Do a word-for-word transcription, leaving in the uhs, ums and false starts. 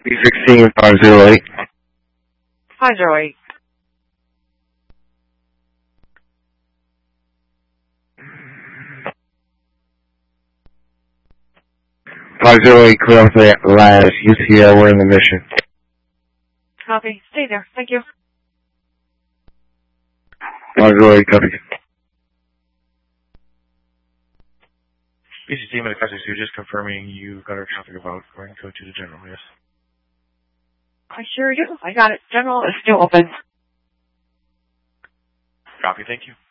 B sixteen five zero eight. five zero eight. five zero eight, clear off the last. U T L, we're in the mission. Copy. Stay there. Thank you. five zero eight, copy. B C team and two, just confirming you got our traffic about going code to the general, yes? I sure do. I got it. General is still open. Copy, thank you.